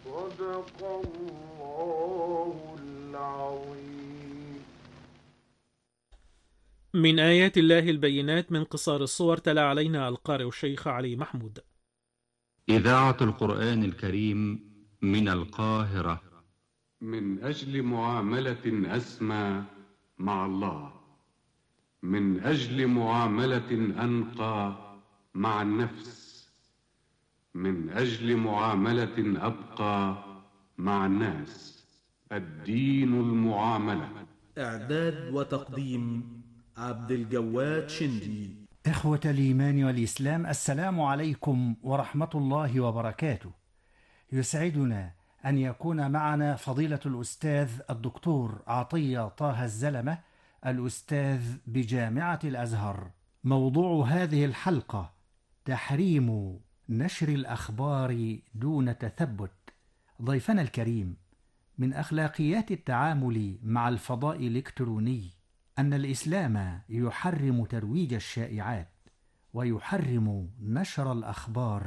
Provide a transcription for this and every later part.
صدق الله العظيم. من آيات الله البينات من قصار الصور تلا علينا القارئ الشيخ علي محمود. إذاعة القرآن الكريم من القاهرة. من أجل معاملة أسمى مع الله، من أجل معاملة أنقى مع النفس، من أجل معاملة أبقى مع الناس. الدين المعاملة. إعداد وتقديم عبد الجواد شندي. إخوة الإيمان والإسلام، السلام عليكم ورحمة الله وبركاته. يسعدنا أن يكون معنا فضيلة الأستاذ الدكتور عطية طه الزلمة، الأستاذ بجامعة الأزهر. موضوع هذه الحلقة: تحريم نشر الأخبار دون تثبت. ضيفنا الكريم، من أخلاقيات التعامل مع الفضاء الإلكتروني أن الإسلام يحرم ترويج الشائعات ويحرم نشر الأخبار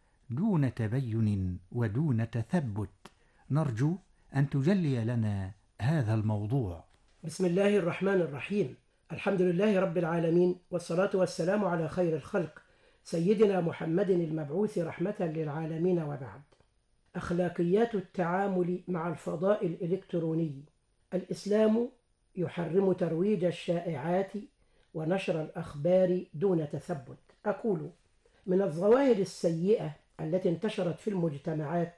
دون تبين ودون تثبت. نرجو أن تجلي لنا هذا الموضوع. بسم الله الرحمن الرحيم. الحمد لله رب العالمين، والصلاة والسلام على خير الخلق سيدنا محمد المبعوث رحمة للعالمين، وبعد. أخلاقيات التعامل مع الفضاء الإلكتروني. الإسلام يحرم ترويج الشائعات ونشر الأخبار دون تثبت. أقول: من الظواهر السيئة التي انتشرت في المجتمعات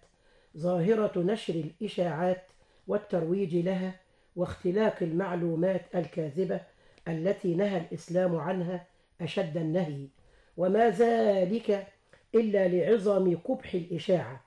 ظاهرة نشر الإشاعات والترويج لها واختلاق المعلومات الكاذبة التي نهى الإسلام عنها أشد النهي، وما ذلك إلا لعظم قبح الإشاعة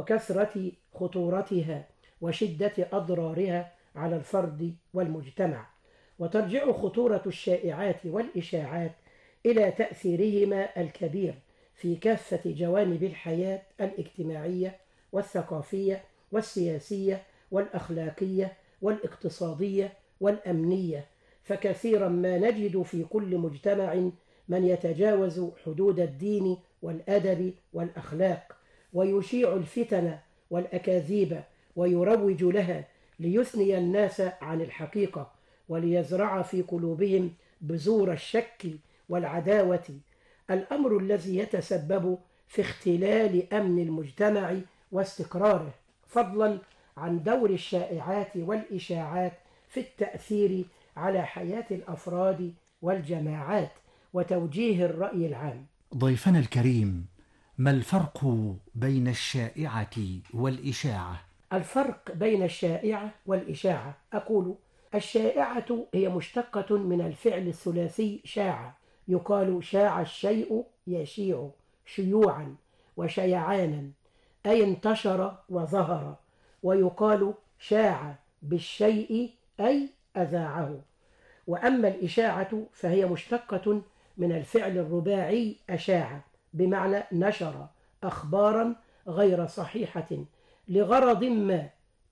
وكثرة خطورتها وشدة أضرارها على الفرد والمجتمع. وترجع خطورة الشائعات والإشاعات إلى تأثيرهما الكبير في كافة جوانب الحياة الاجتماعية والثقافية والسياسية والأخلاقية والاقتصادية والأمنية، فكثيرا ما نجد في كل مجتمع من يتجاوز حدود الدين والأدب والأخلاق ويشيع الفتن والأكاذيب ويروج لها ليثني الناس عن الحقيقة وليزرع في قلوبهم بذور الشك والعداوة، الأمر الذي يتسبب في اختلال أمن المجتمع واستقراره، فضلا عن دور الشائعات والإشاعات في التأثير على حياة الأفراد والجماعات وتوجيه الرأي العام. ضيفنا الكريم، ما الفرق بين الشائعة والإشاعة؟ الفرق بين الشائعة والإشاعة: أقول: الشائعة هي مشتقة من الفعل الثلاثي شاع، يقال شاع الشيء يشيع شيوعا وشيعانا، أي انتشر وظهر، ويقال شاع بالشيء أي أذاعه. وأما الإشاعة فهي مشتقة من الفعل الرباعي أشاع، بمعنى نشر أخبارا غير صحيحة لغرض ما،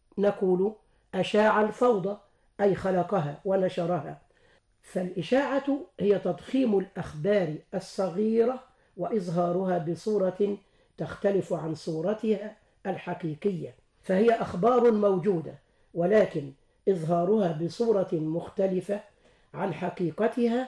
نقول أشاع الفوضى أي خلقها ونشرها. فالإشاعة هي تضخيم الأخبار الصغيرة وإظهارها بصورة تختلف عن صورتها الحقيقية، فهي أخبار موجودة ولكن إظهارها بصورة مختلفة عن حقيقتها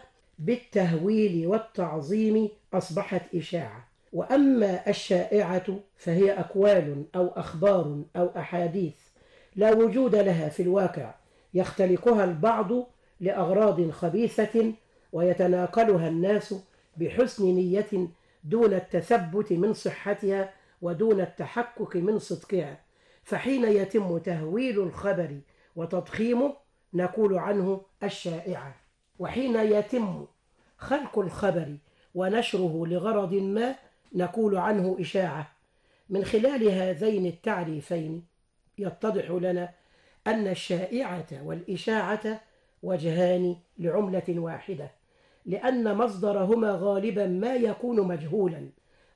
بالتهويل والتعظيم أصبحت إشاعة. وأما الشائعة فهي أقوال أو أخبار أو أحاديث لا وجود لها في الواقع، يختلقها البعض لأغراض خبيثة ويتناقلها الناس بحسن نية دون التثبت من صحتها ودون التحقق من صدقها، فحين يتم تهويل الخبر وتضخيمه نقول عنه الشائعة، وحين يتم خلق الخبر ونشره لغرض ما نقول عنه إشاعة. من خلال هذين التعريفين يتضح لنا أن الشائعة والإشاعة وجهان لعملة واحدة، لأن مصدرهما غالبا ما يكون مجهولا،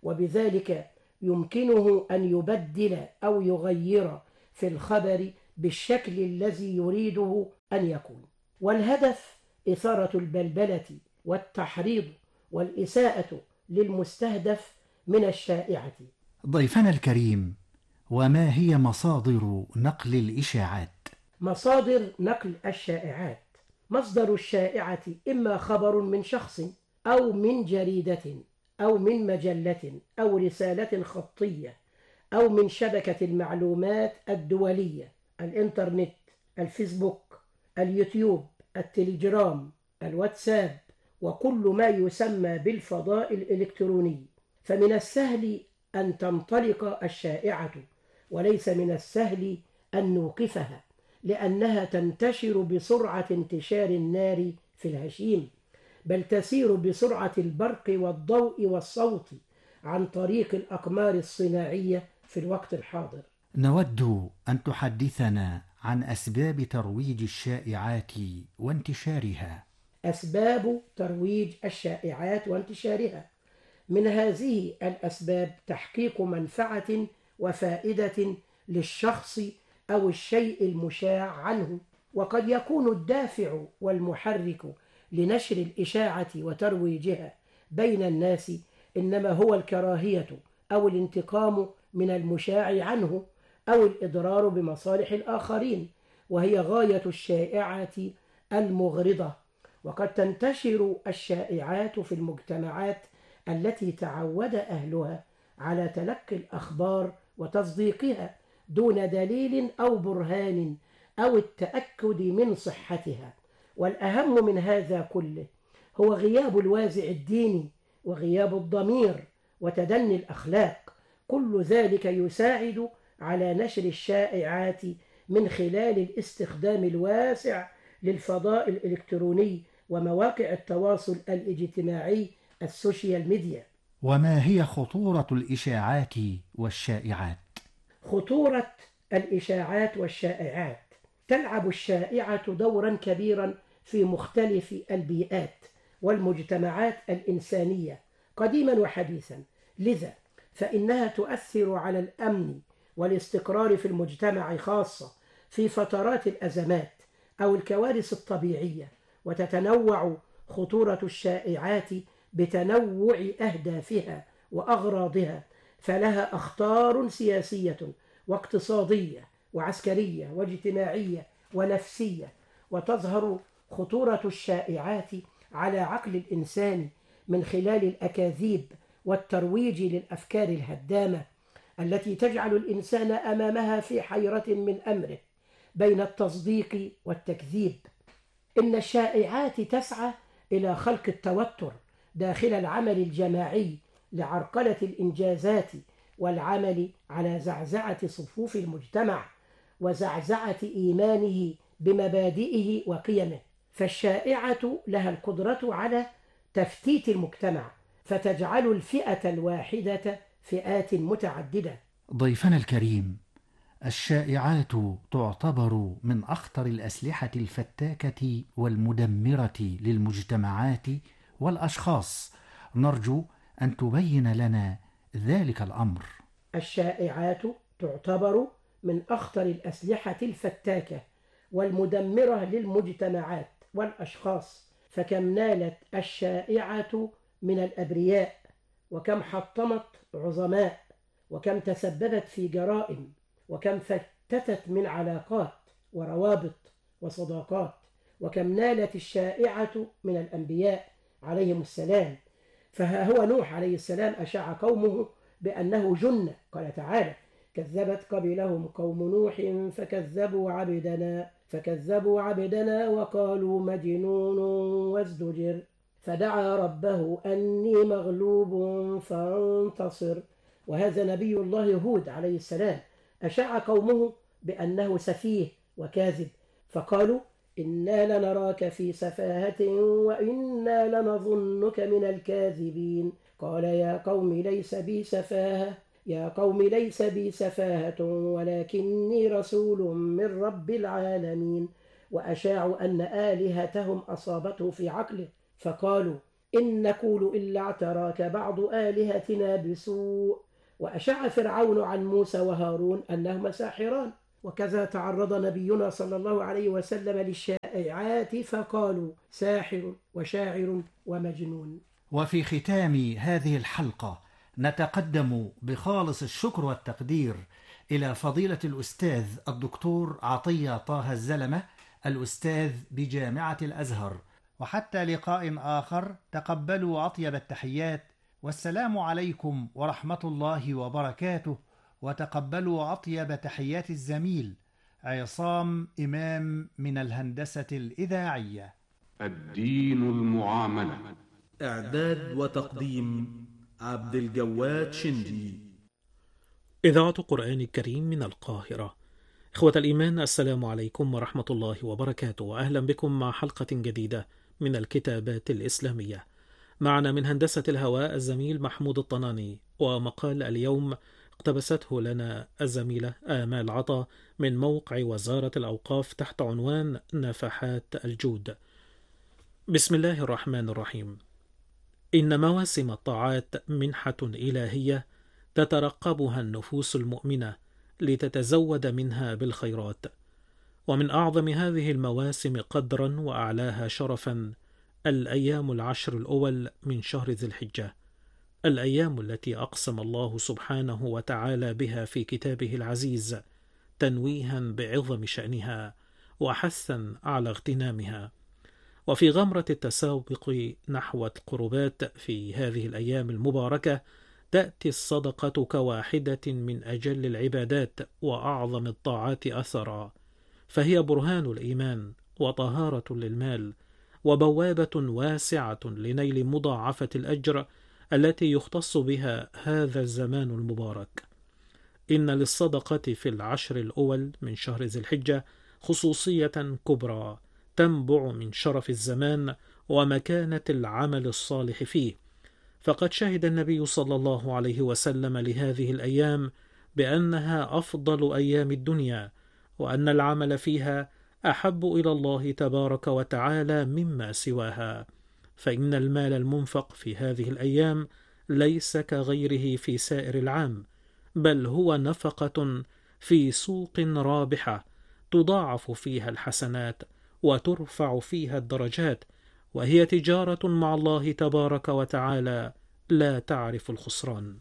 وبذلك يمكنه أن يبدل أو يغير في الخبر بالشكل الذي يريده أن يكون. والهدف إثارة البلبلة والتحريض والإساءة للمستهدف من الشائعة. ضيفنا الكريم، وما هي مصادر نقل الإشاعات؟ مصادر نقل الشائعات: مصدر الشائعة إما خبر من شخص أو من جريدة أو من مجلة أو رسالة خطية أو من شبكة المعلومات الدولية، الإنترنت، الفيسبوك، اليوتيوب، التليجرام، الواتساب، وكل ما يسمى بالفضاء الإلكتروني. فمن السهل أن تنطلق الشائعة، وليس من السهل أن نوقفها، لأنها تنتشر بسرعة انتشار النار في الهشيم، بل تسير بسرعة البرق والضوء والصوت عن طريق الأقمار الصناعية في الوقت الحاضر. نود أن تحدثنا عن أسباب ترويج الشائعات وانتشارها. أسباب ترويج الشائعات وانتشارها: من هذه الأسباب تحقيق منفعة وفائدة للشخص أو الشيء المشاع عنه، وقد يكون الدافع والمحرك لنشر الإشاعة وترويجها بين الناس إنما هو الكراهية أو الانتقام من المشاع عنه أو الإضرار بمصالح الآخرين، وهي غاية الشائعات المغرضة. وقد تنتشر الشائعات في المجتمعات التي تعود أهلها على تلقي الأخبار وتصديقها دون دليل أو برهان أو التأكد من صحتها. والأهم من هذا كله هو غياب الوازع الديني وغياب الضمير وتدني الأخلاق. كل ذلك يساعد على نشر الشائعات من خلال الاستخدام الواسع للفضاء الإلكتروني ومواقع التواصل الاجتماعي السوشيال ميديا. وما هي خطورة الإشاعات والشائعات؟ خطورة الإشاعات والشائعات: تلعب الشائعة دورا كبيرا في مختلف البيئات والمجتمعات الإنسانية قديما وحديثا، لذا فإنها تؤثر على الأمن والاستقرار في المجتمع، خاصة في فترات الأزمات أو الكوارث الطبيعية. وتتنوع خطورة الشائعات بتنوع أهدافها وأغراضها، فلها أخطار سياسية واقتصادية وعسكرية واجتماعية ونفسية. وتظهر خطورة الشائعات على عقل الإنسان من خلال الأكاذيب والترويج للأفكار الهدامة التي تجعل الإنسان أمامها في حيرة من أمره بين التصديق والتكذيب. إن الشائعات تسعى إلى خلق التوتر داخل العمل الجماعي لعرقلة الإنجازات والعمل على زعزعة صفوف المجتمع وزعزعة إيمانه بمبادئه وقيمه. فالشائعة لها القدرة على تفتيت المجتمع، فتجعل الفئة الواحدة فئات متعددة. ضيفنا الكريم، الشائعات تعتبر من أخطر الأسلحة الفتاكة والمدمرة للمجتمعات والأشخاص. نرجو أن تبين لنا ذلك الأمر. الشائعات تعتبر من أخطر الأسلحة الفتاكة والمدمرة للمجتمعات والأشخاص، فكم نالت الشائعة من الأبرياء، وكم حطمت عظماء، وكم تسببت في جرائم، وكم فتتت من علاقات وروابط وصداقات. وكم نالت الشائعة من الأنبياء عليهم السلام، فها هو نوح عليه السلام أشاع قومه بأنه جن، قال تعالى: كذبت قبلهم قوم نوح فكذبوا عبدنا وقالوا مجنون وازدجر فدعا ربه أني مغلوب فانتصر. وهذا نبي الله هود عليه السلام أشاع قومه بأنه سفيه وكاذب، فقالوا: إنا لنراك في سفاهة وإنا لنظنك من الكاذبين. قال: يا قوم ليس بي سفاهة ولكني رسول من رب العالمين. وأشاعوا أن آلهتهم أصابته في عقله، فقالوا: إن نقول إلا اعتراك بعض آلهتنا بسوء. وأشاع فرعون عن موسى وهارون أنهما ساحران. وكذا تعرض نبينا صلى الله عليه وسلم للشائعات، فقالوا: ساحر وشاعر ومجنون. وفي ختام هذه الحلقة نتقدم بخالص الشكر والتقدير إلى فضيلة الأستاذ الدكتور عطية طه الزلمة، الأستاذ بجامعة الأزهر. وحتى لقاء آخر، تقبلوا أطيب التحيات، والسلام عليكم ورحمة الله وبركاته. وتقبلوا أطيب تحيات الزميل عصام إمام من الهندسة الإذاعية. الدين المعاملة. إعداد وتقديم عبد الجواد شندي. إذاعة قرآن الكريم من القاهرة. إخوة الإيمان، السلام عليكم ورحمة الله وبركاته، وأهلا بكم مع حلقة جديدة من الكتابات الإسلامية. معنا من هندسة الهواء الزميل محمود الطناني، ومقال اليوم اقتبسته لنا الزميلة آمال عطا من موقع وزارة الأوقاف تحت عنوان نفحات الجود. بسم الله الرحمن الرحيم. إن مواسم الطاعات منحة إلهية تترقبها النفوس المؤمنة لتتزود منها بالخيرات، ومن أعظم هذه المواسم قدرا وأعلاها شرفا الأيام العشر الأول من شهر ذي الحجة، الأيام التي أقسم الله سبحانه وتعالى بها في كتابه العزيز تنويها بعظم شأنها وحثا على اغتنامها. وفي غمرة التسابق نحو القربات في هذه الأيام المباركة تأتي الصدقة كواحدة من أجل العبادات وأعظم الطاعات أثرا، فهي برهان الإيمان وطهارة للمال وبوابة واسعة لنيل مضاعفة الأجر التي يختص بها هذا الزمان المبارك. إن للصدقة في العشر الأول من شهر ذي الحجة خصوصية كبرى تنبع من شرف الزمان ومكانة العمل الصالح فيه، فقد شهد النبي صلى الله عليه وسلم لهذه الأيام بأنها أفضل أيام الدنيا، وأن العمل فيها أحب إلى الله تبارك وتعالى مما سواها، فإن المال المنفق في هذه الأيام ليس كغيره في سائر العام، بل هو نفقة في سوق رابحة تضاعف فيها الحسنات وترفع فيها الدرجات، وهي تجارة مع الله تبارك وتعالى لا تعرف الخسران.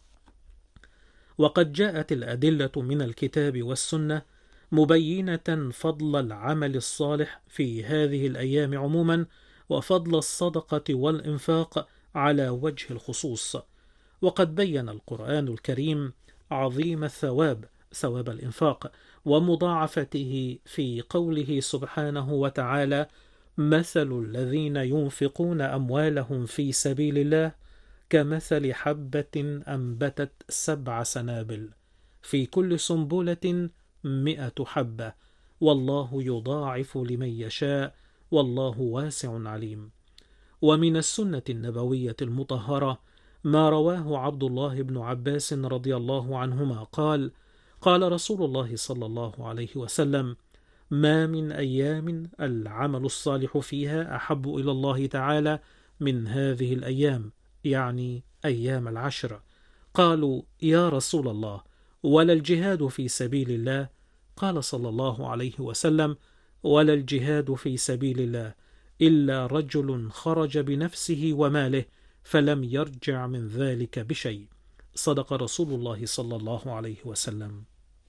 وقد جاءت الأدلة من الكتاب والسنة مبينة فضل العمل الصالح في هذه الأيام عموما، وفضل الصدقة والإنفاق على وجه الخصوص. وقد بين القرآن الكريم عظيم الثواب، ثواب الإنفاق ومضاعفته في قوله سبحانه وتعالى: مثل الذين ينفقون أموالهم في سبيل الله كمثل حبة أنبتت 7 سنابل في كل سنبلة 100 حبة والله يضاعف لمن يشاء والله واسع عليم. ومن السنة النبوية المطهرة ما رواه عبد الله بن عباس رضي الله عنهما قال: قال رسول الله صلى الله عليه وسلم: ما من أيام العمل الصالح فيها أحب إلى الله تعالى من هذه الأيام، يعني أيام العشر. قالوا: يا رسول الله، ولا الجهاد في سبيل الله؟ قال صلى الله عليه وسلم: ولا الجهاد في سبيل الله إلا رجل خرج بنفسه وماله فلم يرجع من ذلك بشيء. صدق رسول الله صلى الله عليه وسلم.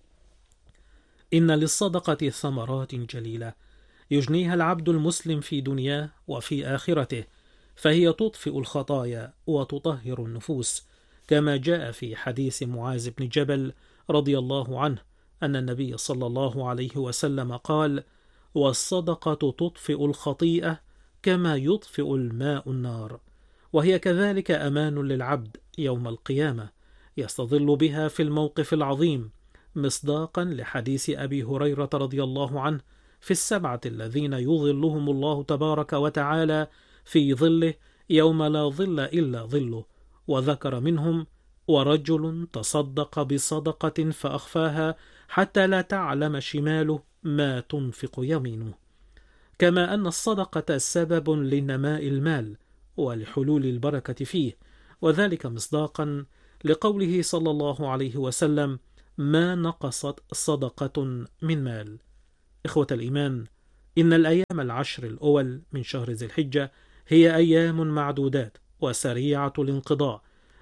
إن للصدقة ثمرات جليلة يجنيها العبد المسلم في دنياه وفي آخرته، فهي تطفئ الخطايا وتطهر النفوس، كما جاء في حديث معاذ بن جبل رضي الله عنه أن النبي صلى الله عليه وسلم قال: والصدقة تطفئ الخطيئة كما يطفئ الماء النار، وهي كذلك أمان للعبد يوم القيامة يستظل بها في الموقف العظيم، مصداقا لحديث أبي هريرة رضي الله عنه في 7 الذين يظلهم الله تبارك وتعالى في ظله يوم لا ظل إلا ظله، وذكر منهم: ورجل تصدق بصدقة فأخفاها حتى لا تعلم شماله ما تنفق يمينه. كما أن الصدقة سبب لنماء المال ولحلول البركة فيه، وذلك مصداقا لقوله صلى الله عليه وسلم: ما نقصت صدقة من مال. إخوة الإيمان، إن الأيام العشر الأول من شهر ذي الحجة هي أيام معدودات وسريعة الانقضاء،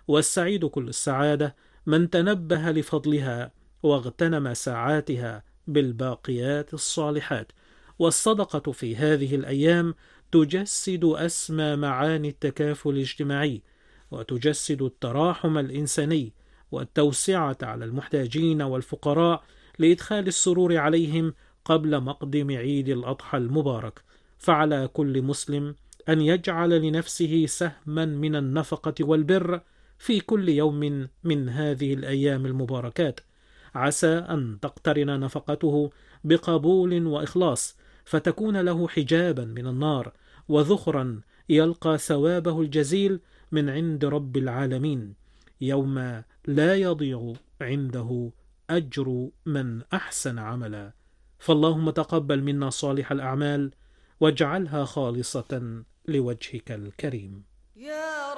والسعيد كل السعادة من تنبه لفضلها واغتنم ساعاتها بالباقيات الصالحات. والصدقة في هذه الأيام تجسد أسمى معاني التكافل الاجتماعي، وتجسد التراحم الإنساني والتوسعة على المحتاجين والفقراء لإدخال السرور عليهم قبل مقدم عيد الأضحى المبارك. فعلى كل مسلم أن يجعل لنفسه سهما من النفقة والبر في كل يوم من هذه الأيام المباركات، عسى أن تقترن نفقته بقبول وإخلاص، فتكون له حجابا من النار وذخرا يلقى ثوابه الجزيل من عند رب العالمين، يوم لا يضيع عنده أجر من أحسن عملا. فاللهم تقبل منا صالح الأعمال واجعلها خالصة لوجهك الكريم.